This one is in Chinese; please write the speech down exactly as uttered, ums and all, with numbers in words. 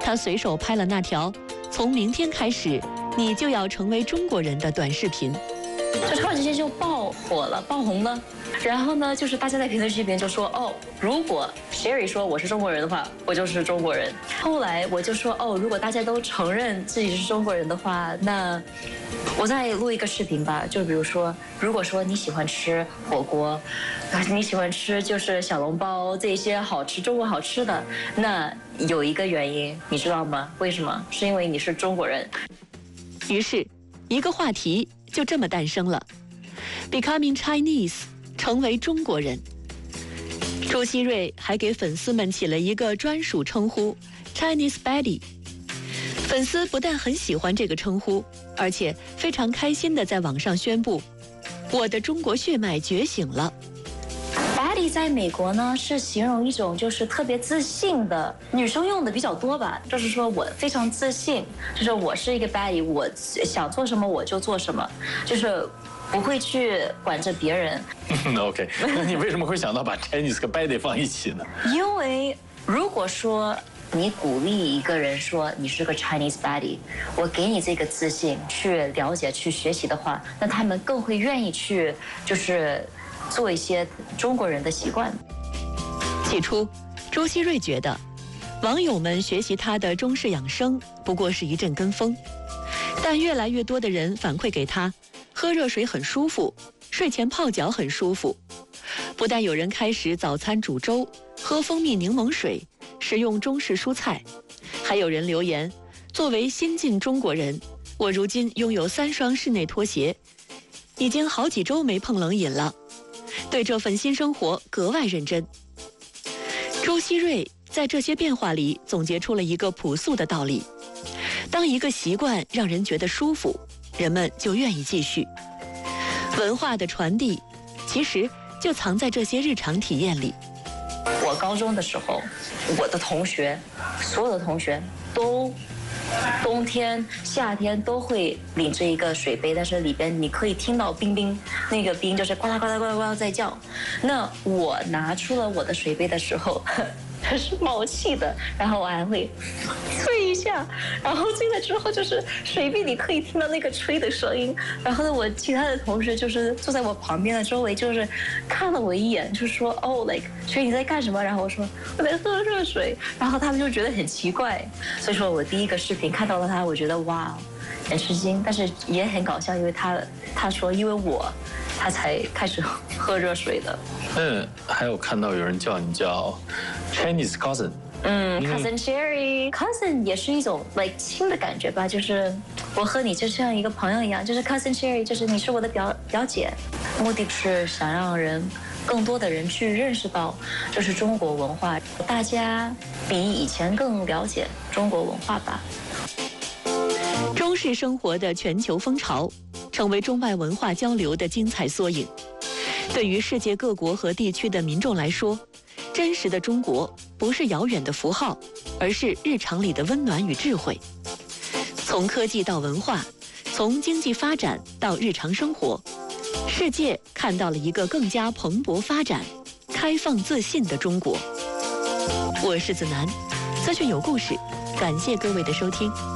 他随手拍了那条从明天开始你就要成为中国人的短视频， 就突然之间就爆火了，爆红了。然后呢，就是大家在评论区里面就说，哦，如果 Sherry 说我是中国人的话，我就是中国人。后来我就说，哦，如果大家都承认自己是中国人的话，那我再录一个视频吧。就比如说，如果说你喜欢吃火锅，你喜欢吃就是小笼包这些好吃中国好吃的，那有一个原因你知道吗？为什么？是因为你是中国人。 于是，一个话题就这么诞生了 ：Becoming Chinese， 成为中国人。朱熹睿还给粉丝们起了一个专属称呼 “Chinese Baddie”。粉丝不但很喜欢这个称呼，而且非常开心地在网上宣布：“我的中国血脉觉醒了。” Baddie 在美国呢是形容一种就是特别自信的女生用的比较多吧，就是说我非常自信，就是我是一个 Baddie， 我想做什么我就做什么，就是不会去管着别人。 OK， 那你为什么会想到把 Chinese 和 Baddie 放一起呢？ 因为如果说你鼓励一个人说你是个 Chinese Baddie， 我给你这个自信去了解去学习的话，那他们更会愿意去就是做一些中国人的习惯。 起初，朱熹睿觉得网友们学习他的中式养生不过是一阵跟风，但越来越多的人反馈给他，喝热水很舒服，睡前泡脚很舒服。不但有人开始早餐煮粥，喝蜂蜜柠檬水，食用中式蔬菜，还有人留言：作为新晋中国人，我如今拥有三双室内拖鞋，已经好几周没碰冷饮了。对这份新生活格外认真。朱熹睿在这些变化里总结出了一个朴素的道理：当一个习惯让人觉得舒服，人们就愿意继续。文化的传递其实就藏在这些日常体验里。 我高中的时候，我的同学，所有的同学都冬天、夏天都会领着一个水杯，但是里边你可以听到冰冰，那个冰就是呱啦呱啦呱啦呱啦在叫。那我拿出了我的水杯的时候，它是冒气的，然后我还会吹一下，然后吹了之后就是水杯里可以听到那个吹的声音。然后呢，我其他的同事就是坐在我旁边的周围，就是看了我一眼，就说哦 ，like 吹你在干什么？然后我说我在喝热水，然后他们就觉得很奇怪。所以说我第一个视频看到了他，我觉得哇，很吃惊，但是也很搞笑，因为他他说因为我，他才开始喝热水的。 嗯，还有看到有人叫你叫 Chinese cousin。 嗯 ，cousin Sherry，cousin 也是一种 like 亲的感觉吧，就是我和你就像一个朋友一样，就是 cousin Sherry， 就是你是我的表表姐。目的是想让人更多的人去认识到，就是中国文化，大家比以前更了解中国文化吧。 中式生活的全球风潮，成为中外文化交流的精彩缩影。对于世界各国和地区的民众来说，真实的中国不是遥远的符号，而是日常里的温暖与智慧。从科技到文化，从经济发展到日常生活，世界看到了一个更加蓬勃发展、开放自信的中国。我是子楠，资讯有故事，感谢各位的收听。